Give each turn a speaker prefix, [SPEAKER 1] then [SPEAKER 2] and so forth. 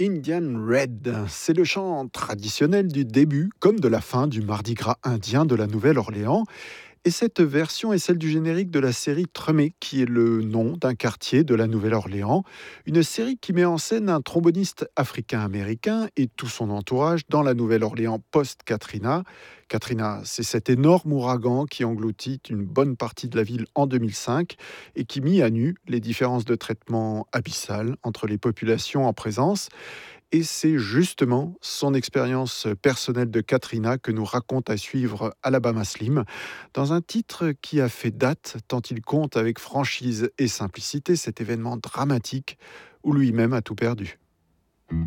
[SPEAKER 1] Indian Red, c'est le chant traditionnel du début comme de la fin du Mardi Gras indien de la Nouvelle-Orléans. Et cette version est celle du générique de la série Tremé, qui est le nom d'un quartier de la Nouvelle-Orléans. Une série qui met en scène un tromboniste africain-américain et tout son entourage dans la Nouvelle-Orléans post-Katrina. Katrina, c'est cet énorme ouragan qui engloutit une bonne partie de la ville en 2005 et qui mit à nu les différences de traitement abyssales entre les populations en présence. Et c'est justement son expérience personnelle de Katrina que nous raconte à suivre Alabama Slim, dans un titre qui a fait date tant il compte avec franchise et simplicité cet événement dramatique où lui-même a tout perdu.